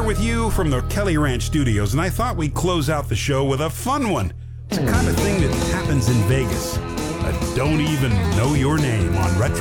with you from the Kelly Ranch Studios, and I thought we'd close out the show with a fun one. It's the kind of thing that happens in Vegas. Don't even know your name on Retro